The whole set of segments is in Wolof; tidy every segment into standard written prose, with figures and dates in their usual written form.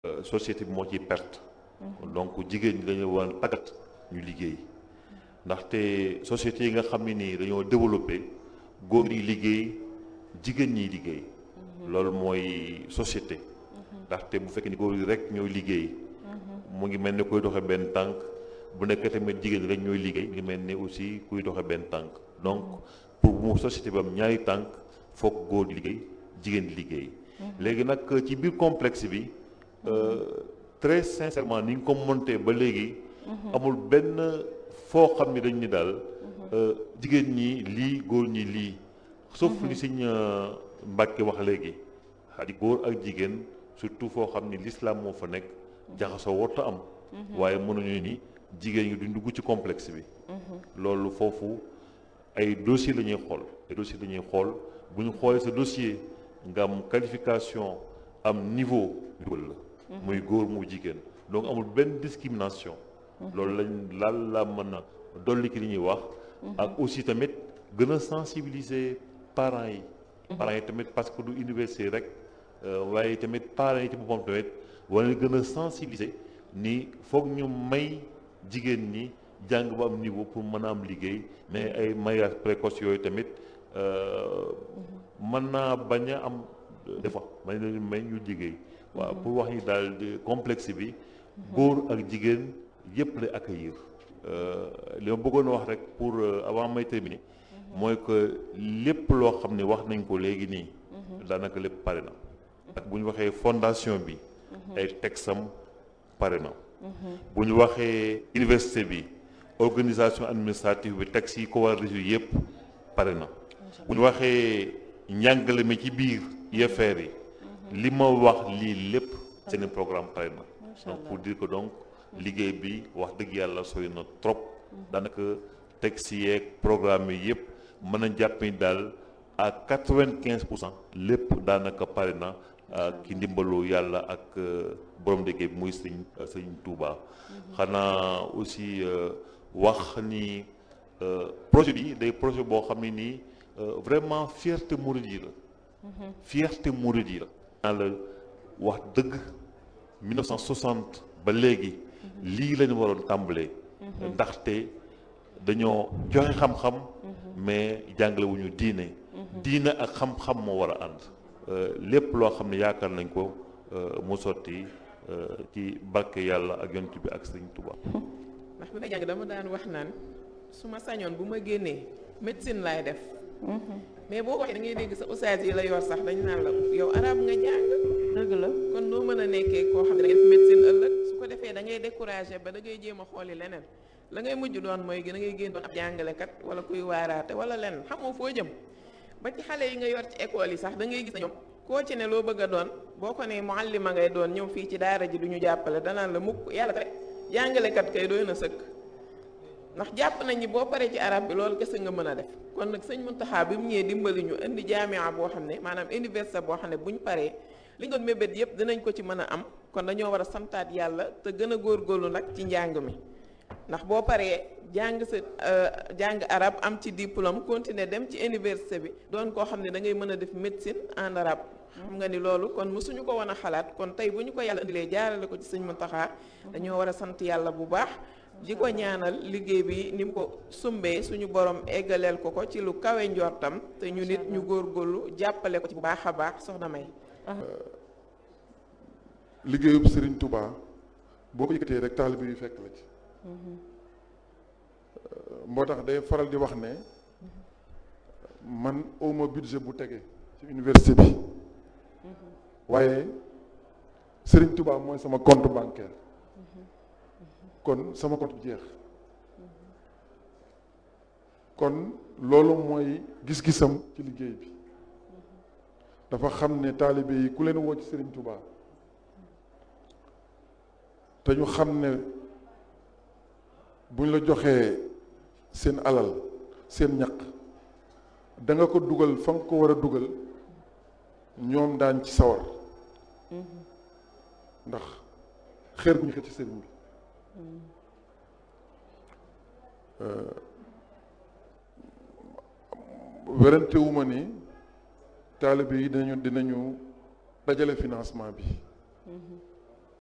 société bi moo ciy perte. donc jigéen ñi dañu war a tàggat ñu liggéey ndaxte société yi nga xam ne nii dañoo développé góor ñi liggéey jigéen ñiy liggéey. loolu mooy société. ndaxte bu fekkee ni góor yi rek ñooy liggéey. mu ngi mel ni kuy doxe benn tànk bu nekkee tamit jigéen rek ñooy liggéey mu ngi mel ni aussi kuy doxe benn tànk donc pour mu société bi am ñaari tànk foog góor di liggéey jigéen di liggéey. léegi nag ci biir complexe bi. très sincèrement ni nga ko monté ba léegi. amul benn foo xam ni dañ ni daal jigéen ñi lii góor ñi lii. sauf li Sëñ Mbàkke wax léegi xadi góor ak jigéen surtout foo xam ni l'islam moo fa nekk jaxasoo warta am. waaye mënuñu ni jigéen ñi duñ dugg ci complexe bi. loolu foofu ay dossier la ñuy xool ay dossier la ñuy xool bu ñu xoolee sa dossier nga am qualification am niveau dugal la. muy góor mu jigéen donc amul benn discrimination. loolu laal la mën a dolli ki li ñuy wax. ak aussi tamit gën a sensibiliser parents yi. parents yi tamit parce que du université rek waaye tamit parents yi ci boppam tamit war na gën a sensibiliser ni foog ñu may jigéen ñi jàng ba am niveau pour mën a am liggéey mais ay mariage précoce yooyu tamit mën naa bañ a am des fois may leen may ñu liggéey. waaw pour wax ni daal complexe bi góor ak jigéen yëpp lay accueillir. li ma bëggoon wax rek pour avant may terminer mooy que lépp loo xam ne wax nañ ko léegi nii daanaka lépp pare na ak bu ñu waxee fondation bi ay texam pare na bu ñu waxee université bi organisation administrative bi texte yi ko war a résoudre yëpp pare na bu ñu waxee njàngale mi ci biir UFR yi li ma wax lii lépp seen programme pare na donc pour dire que donc liggéey bi wax dëgg yàlla sori na trop daanaka texte yeeg programme yi yëpp mën a jàpp ni daal à 95% lépp daanaka pare na ki ndimbalu yàlla ak borom liggéey bi muy sëñ Touba. xanaa aussi wax ni projet bi day projet boo xam ne nii vraiment fierté mouride yi la. fierté mouride yi la. naa la wax dëgg 1960 ba léegi lii lañu waroon tàmbalee ndaxte dañoo joxe xam-xam mais jàngale wu ñu diine ak xam-xam moo war a ànd lépp loo xam ne yaakaar nañ ko mu sotti ci barke yàlla ak yonent bi ak Sëriñ Tuubaa. ndax bi may jàng dama daan wax naan su ma sañoon bu ma génnee médecine laay def mais boo waxee da ngay dégg sa ustaas yi la yor sax dañ naan la yow arab nga jàng dëgg la kon noo mën a nekkee koo xam ne da ngay def médecine ëllëg su ko defee da ngay découragé ba da ngay jéem a xooli leneen la ngay mujj doon mooy da ngay génn doon ab jàngalekat wala kuy waaraate wala leneen xamoo foo jëm ba ci xale yi nga yor ci école yi sax da ngay gis na ñoom koo ci ne loo bëgg a doon boo ko ne muallima ngay doon ñëw fii ci daara ji du ñu jàppale danaan la mukk yàlla rek jàngalekat kay doy na sëkk ndax jàpp nañ ni boo paree ci arab bi loolu kese nga mën a def kon nag sëñ Muntaxa bi mu ñëwee dimbali ñu indi jaamia boo xam ne maanaam université boo xam ne bu ñu paree li ñu doon mébét yëpp dinañ ko ci mën a am kon dañoo war a santaat yàlla te gën a góorgóorlu nag ci njàng mi ndax boo paree jàng sa jàng arab am ci diplôme continuer dem ci université bi doon koo xam ne da ngay mën a def médecine en arabe xam nga ni loolu kon mësuñu ko woon a xalaat kon tey bu ñu ko yàlla indilee jaarale ko ci sëñ Muntaxa dañoo war a sant yàlla bu baax di ko ñaanal liggéey bi ni mu ko sumbee suñu borom eggaleel ko ci lu kawe njortam te ñu nit ñu góorgóorlu jàppale ko ci bu baax a baax soxna May. liggéeyub Serigne Touba boo ko yëkkatee rek taalibe yu fekk la ci. moo tax day faral di wax ne man awma budget bu tege ci université bi waaye Serigne Touba mooy sama compte bancaire. kon sama compte bi jeex kon loolu mooy gis-gisam ci liggéey bi dafa xam ne taalibe yi ku leen woo ci Serigne Touba te ñu xam ne buñ la joxee seen alal seen ñaq da nga ko dugal fa nga ko war a dugal ñoom daan ci sawar ndax xeer bu ñu xëcc ci sëriñ bi werante wu ma ni taalibe yi dinañu dajale financement bi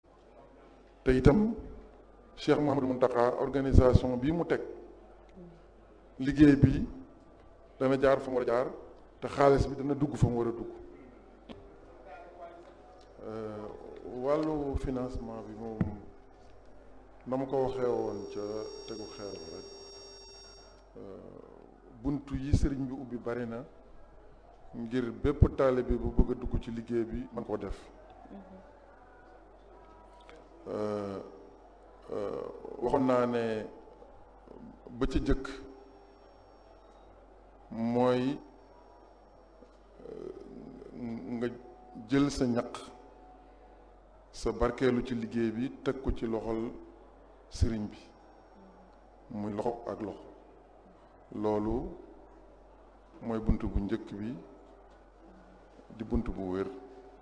te itam Cheikh Mouhamadou Mountakha organisation bii mu teg liggéey bi dana jaar fa mu war a jaar te xaalis bi dana dugg fa mu war a dugg. wàllu financement bi moom na ma ko waxee woon ca tegu xeer bi rek buntu yi sëriñ bi ubbi bari na ngir bépp taalibe bu bëgg a dugg ci liggéey bi man ko def. waxoon naa ne ba ca jëkk mooy nga jël sa ñaq sa barkeelu ci liggéey bi teg ko ci loxol sëriñ bi muy loxo ak loxo loolu mooy bunt bu njëkk bi di bunt bu wér.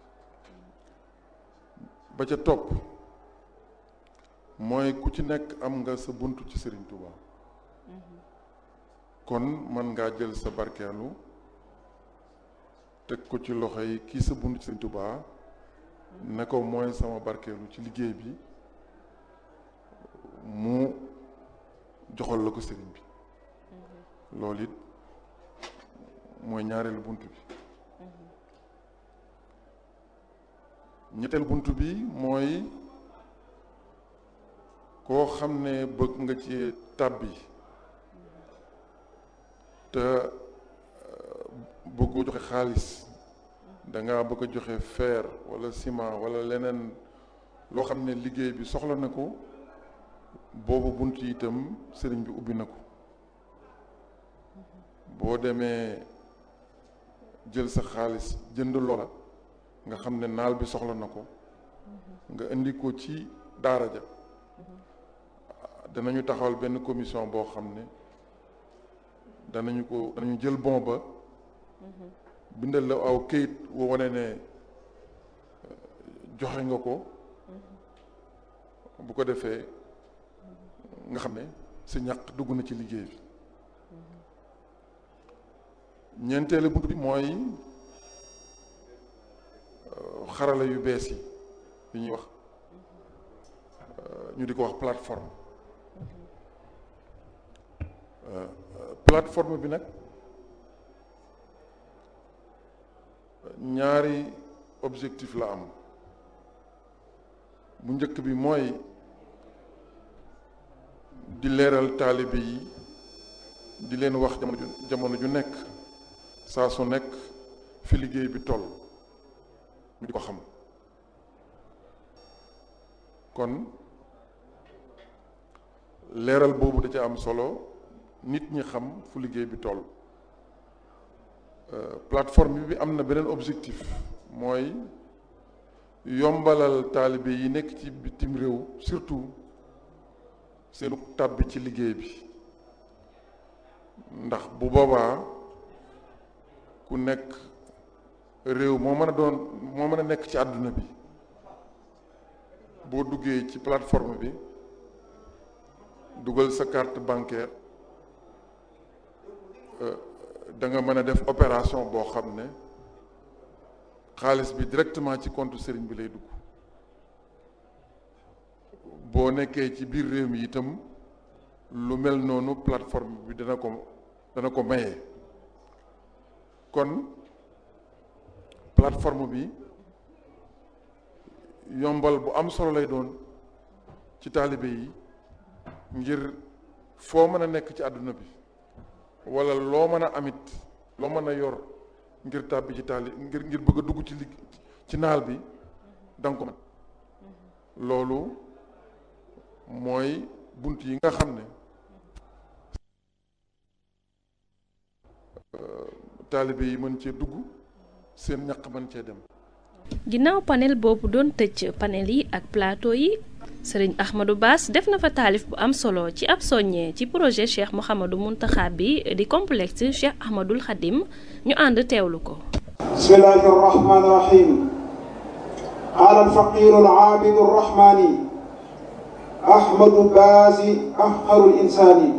ba ca topp mooy ku ci nekk am nga sa bunt ci sëriñ Touba kon mën ngaa jël sa barkeelu teg ko ci loxo yi kii sa bunt ci sëriñ Touba ne ko mooy sama barkeelu ci liggéey bi mu joxal la ko sëriñ bi loolu it mooy ñaareelu bunt bi. ñetteel bunt bi mooy koo xam ne bëgg nga ci tàbbi te bëggoo joxe xaalis danga bëgg a joxe fer wala ciment wala leneen loo xam ne liggéey bi soxla na ko boobu bunt yi itam sëriñ bi ubbi na ko boo demee jël sa xaalis jënd loola nga xam ne naal bi soxla na ko nga indi ko ci daara ja danañu taxawal benn commission boo xam ne danañu jël bon ba bindal la aw këyit woo wane ne joxe nga ko bu ko defee nga xam ne sa ñàq dugg na ci liggéey bi. ñeenteelu bunt bi mooy xarala yu bees yi yu ñuy wax ñu di ko wax plateforme. Plateforme bi nag ñaari objectif la am bu njëkk bi mooy di leeral taalibe yi di leen wax jamono ju nekk saa su nekk fi liggéey bi toll ñu di ko xam kon leeral boobu da ca am solo nit ñi xam fu liggéey bi toll. Plateforme bi am na beneen objectif mooy yombalal taalibe yi nekk ci bitim réew surtout seenu tàbbi ci liggéey bi ndax bu boobaa ku nekk réew moo mën a nekk ci àdduna bi boo duggee ci plateforme bi dugal sa carte bancaire da nga mën a def opération boo xam ne xaalis bi directement ci compte sëriñ bi lay dugg boo nekkee ci biir réew mi itam lu mel noonu plateforme bi dana ko maye kon plateforme bi yombal bu am solo lay doon ci taalibe yi ngir foo mën a nekk ci àdduna bi wala loo mën a amit loo mën a yor ngir tàbbi ci ngir bëgg a dugg ci naal bi danga ko mën loolu mooy bunt yi nga xam ne taalibe yi mën cee dugg seen ñaq mën cee dem. ginnaaw panel boobu doon tëj panel yi ak plateau yi sëriñ Ahmadou Bass def na fa taalif bu am solo ci ab soññee ci projet Cheikh Mouhamadou Mountakha bi di complexe Cheikh Ahmadoul Khadim ñu ànd teewlu ko. bismillahi rahmani rahim qaala alfaqiru alaabidu arrahmani Ahmadou Bass afqarul insaani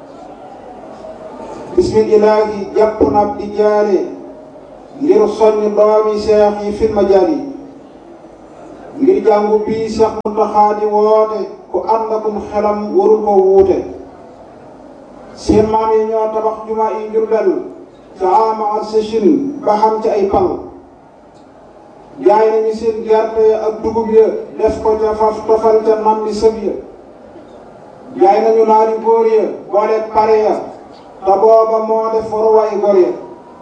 bismillahi jàpp na di jaare ngir soññ doomi seex yi fil majaali ngir jàngu bii Cheikh Mountakha di woote ku ànd akum xelam warul ko wuute. seen maam yi ñoo tabax jumaa yi Jurbel ca ama al seshin ba xam ci ay pal. jaay nañu seen gerte ya ak dugub ya def ko ca faf tofal ca nam di sëb ya. jaay nañu naari góor ya booleeg pare ya te booba moo def waruwaay góor ya.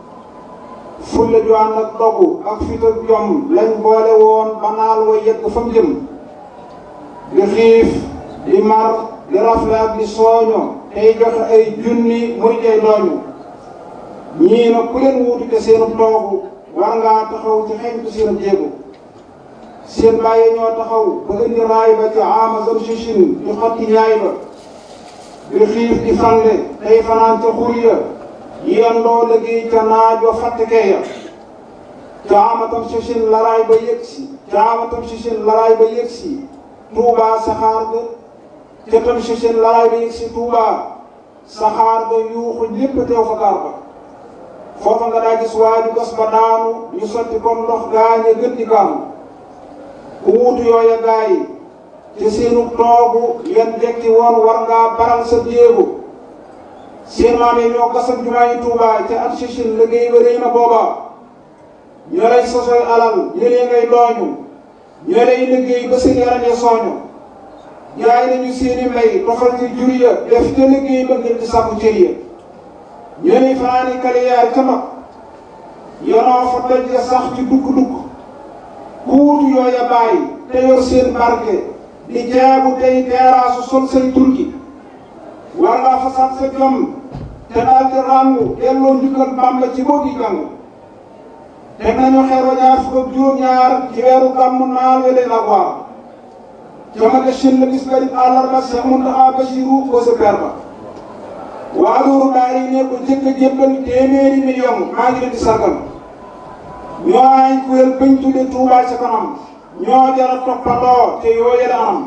fulle ju ànd ak dogu ak fit ak jom lañ boole woon ba naal wa yegg fa mu jëm. di xiif di mar di rafle ak di sooño tey joxe ay junni muy jey dooñu. ñii nag ku leen wuutu te seenu toogu war ngaa taxaw ci xeñtu seen jéego. seen bàyyi ñoo taxaw ba indi raay ba ci ama zam sichin di xotti ñaay ba. di xiif di fande tey fanaan ca xur ya yendoo liggéey ca naajo fattikee ya. caamatam sichin laraay ba yëgsi caamatam sichin laraay ba yëgsi Tuubaa saxaar ga ca tam sichin laraay ba yëgsi Tuubaa saxaar ga yuuxu lépp teew fa gaar ba. foofa nga daa gis waaju gas ba daanu ñu sotti comme ndox gaañe gën di gaanu. ku wuutu yooya gaay ci seenu toogu yan jekki woon war ngaa baral sa jéego. seen maam yi ñoo gasam jumaa yi Tuubaa ca at sichin liggéey ba rëy na booba. ñoo lay sosoy alal ñëlee ngay dooñu ñoo lay liggéey ba seen yaram ya sooñu. jaay nañu seeni mbay tofal ci jur ya def ca liggéey ba ngir di sàkku cër ya. ñoo lay fanaani kaliyaar ca mag yonoo fa doj ya sax ci dugg-dugg. ku wuutu yooya bàyyi te yor seen barke di jaabu tey teeraasu sol say turki. war ngaa fasaat sa jom te daal di ràngu delloo njukkal Bàmba ci boo gi jàngu. teg nañu xeer wa ñaar fukk ak juróom-ñaar ci weeru gàmmu naal we leen ak waar. ca magasin la bis bari àllarba Cheikh Mountakha Bassirou ko sa per ba. waa Lourou Daara yi ne ko jëkk a jébbal téeméeri million maa ngi leen di sargal. ñoo ay kuréel bañ tudde Touba ca kanam ñoo jara toppandoo te yooye la am.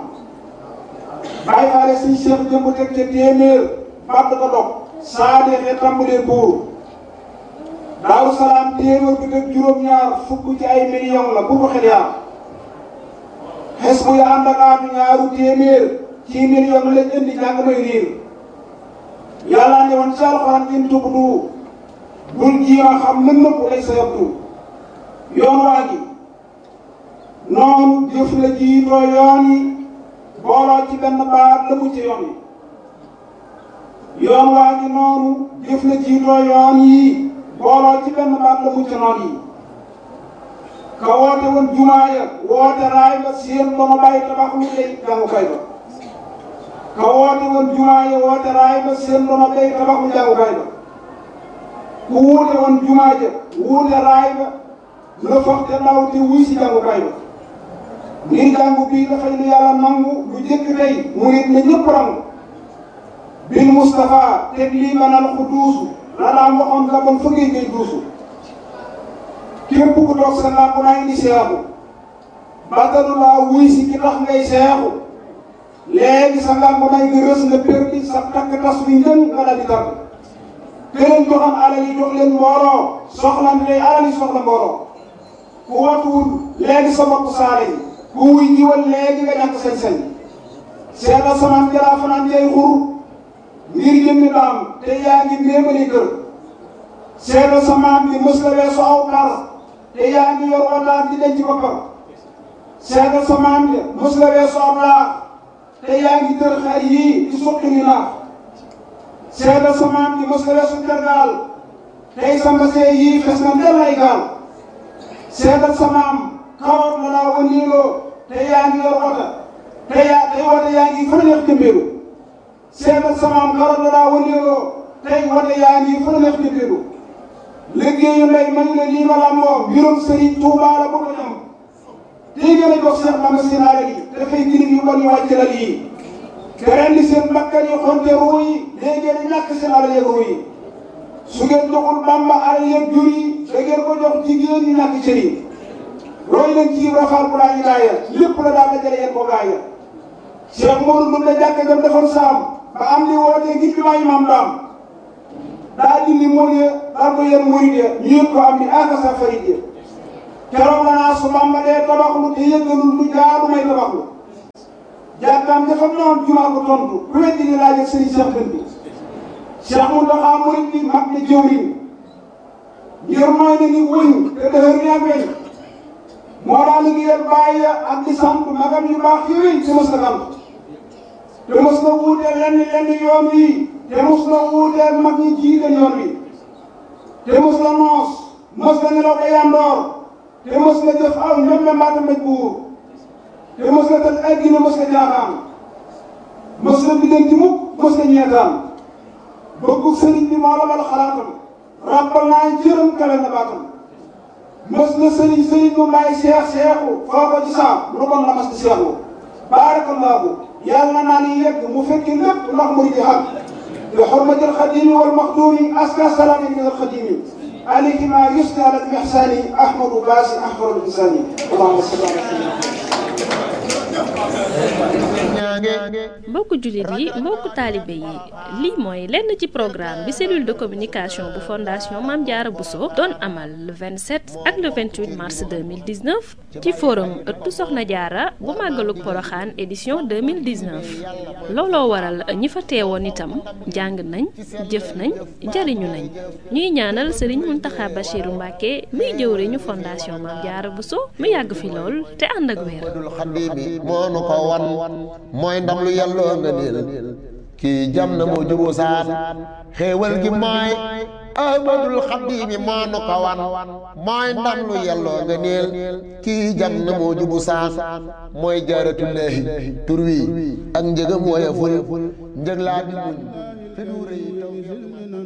bàyyi faale suñ Cheikh jëmb teg ca téeméer bàtt ko dog saa deexee tàmbalee buur. Daaru Salaam téeméer bi teg juróom-ñaar fukk ci ay million la bu ko xel yaa. xes bu ya ànd ak aatu ñaaru téeméer ci million lañ indi jàng may riir. yàlla ne woon ci alxuraan in tubdu bul jiima xam lën nëpp lay sa yabdu. yoon waa gi noonu jëf la jiitoo yoon yi booloo ci benn baat la mu ci yoon yi. yoon waa gi noonu jëf la jiitoo yoon yi booloo ci benn baat la mu ci noon yi. ka woote woon jumaa ya woote raay ba seen dono bàyyi tabax lu tey jàngukaay ba. ka woote woon jumaa ya woote raay ba seen dono bàyyi tabax lu jàngukaay ba. ku wuute woon jumaa ja wuute raay ba la foog te ndaw te wuy si jàngukaay ba. ngir jàngu bii dafay lu yàlla nangu lu jëkk tey mu nit ne ñëpp rangu. bil Moustapha teg lii manal ku duusu la daan waxoon nga bon fëggee ngay duusu. képp ku toog sa làmp naa indi seexu batalu laa wuy si ki tax ngay seexu. léegi sa làmp naa nga rës nga perdi sa takk tas wi njën nga daal di tàgg. te leen joxoon alal yi jox leen mbooloo soxlante tey alal yi soxla mbooloo. ku watuwul léegi sa bopp saale yi ku wuy jiwal léegi nga ñàkk sañ-sañ. seetal samaan jalaa fanaan jay xur ngir jëmmi daam te yaa ngi méemali kër. seetal samaan bi mës la weesu aw par te yaa ngi yor wataat di denc boppam. seetal samaan bi mës la weesu aw laax te yaa ngi tër xar yii di suqi ni naax. seetal samaan bi mës la weesu tergaal tey sa mbasee yii fes na ndel ay gaal. seetal samaam xawoot la daa wëndeeloo te yaa ngi yor wata tey wata yaa ngi fa neex jëmbeelu. seetal samaam xawoot la daa wëndeeloo tey wata yaa ngi fa neex jëmbeelu. liggéeyu ndey man la lii ma làmboo mbirum Sëriñ Tuubaa la bëgg a ñam. tey gën a jox Seex Bamba seen alal yi dafay girim yu bon yu wàcc lal yi. te ren di seen bakkan yi xonte ruu yi léegi di ñàkk seen alal yeeg ruu yi. su ngeen joxul Bamba alal yeeg jur yi da ngeen ko jox jigéen ñi ñàkk cër yi. roy leen ci rafaal bu laa ilaaya lépp la daal dajale yéen ko gaaya. Cheikh Modou mun na jàkk gam defoon saam ba am li wootee ngir jumaa yi maam daam. daa dindi mool ya daal ko yéen murid ya ñu yëpp ko am ni akasa farid ya. keroog la naa su Bamba dee tabaxlu te yëggalul lu jaadu may tabaxlu jàkkaam dafa noon jumaa ko tontu ku weddi di laaj ak sëriñ Cheikh Dënd bi Cheikh Mountakha murid bi mag na jëwriñ ngir mooy na ni wuñ te dëhër ni ak weñ moo daa liggéeyal bàyyi ak di sant magam yu baax yooyu te mos na gant te mos na wuuteel lenn yoon wi te mos na wuuteel mag ñi jiite yoon wi te mos la noos mos la nelaw ba yandoor te mos la jëf aw ñoom mbaata mbéj buur te mos la tal ay gine mos la jaaxaan mos la biddanti mukk mos la ñeetaan bëggu sëriñ bi moo la mal xalaatam rappal naa jërëm kawe na baatam mos la sëriñ bu may seexu foo ko ci saam lu kon la mas di seexu baarakallaahu yàlla naa ni yegg mu fekki lépp ndax mu di xam bi xurmatil xadimi wal maxduumi aska salaami min al xadimi alayhi ma yusni ala al ihsani ahmadu baasi ahmadu insani allahumma salli ala mbokku jullit yi mbokku taalibe yi lii mooy lenn ci programme bi cellule de communication bu fondation Mame Diarra Bousso doon amal le 27 ak le 28 mars 2019 ci forum ëttu Soxna Diarra bu màggalug Poroxaan édition 2019 looloo waral ñi fa teewoon itam jàng nañ jëf nañ jariñu nañ ñuy ñaanal Serigne Mountakha Bachirou Mbacké muy jëwriñu fondation Mame Diarra Bousso mu yàgg fi lool te ànd ak wér. mooy ndam lu yàlloo nga niil kii jam na moo juboo saan xéewal gi mooy ahmadul xadimi moo nu ko wan mooy ndam lu yàlloo nga niil kii jam na moo jubu saan mooy jaaratullaahi tur wi ak njëgam woyeful njëg laa bi fi du rëy taw